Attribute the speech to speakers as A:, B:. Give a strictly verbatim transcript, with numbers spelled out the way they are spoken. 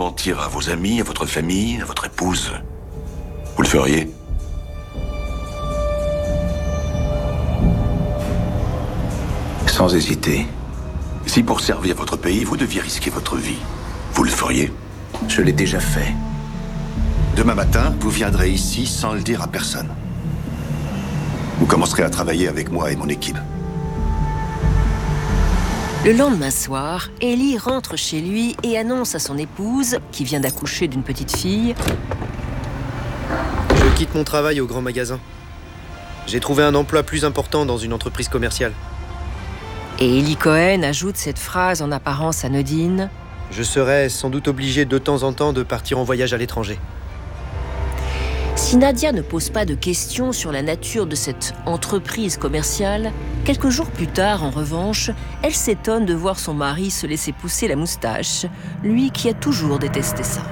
A: mentir à vos amis, à votre famille, à votre épouse, vous le feriez?
B: Sans hésiter.
A: Si pour servir votre pays, vous deviez risquer votre vie, vous le feriez?
B: Je l'ai déjà fait.
A: Demain matin, vous viendrez ici sans le dire à personne. Vous commencerez à travailler avec moi et mon équipe.
C: Le lendemain soir, Eli rentre chez lui et annonce à son épouse, qui vient d'accoucher d'une petite fille,
D: « Je quitte mon travail au grand magasin. J'ai trouvé un emploi plus important dans une entreprise commerciale. »
C: Et Eli Cohen ajoute cette phrase en apparence anodine.
D: « Je serai sans doute obligé de temps en temps de partir en voyage à l'étranger. »
C: Si Nadia ne pose pas de questions sur la nature de cette entreprise commerciale, quelques jours plus tard, en revanche, elle s'étonne de voir son mari se laisser pousser la moustache, lui qui a toujours détesté ça.